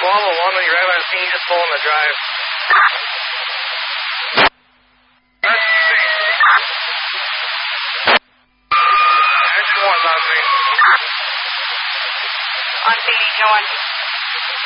1201 when you arrive on scene, just pull in the drive. Engine 1's on scene. On scene, engine 1.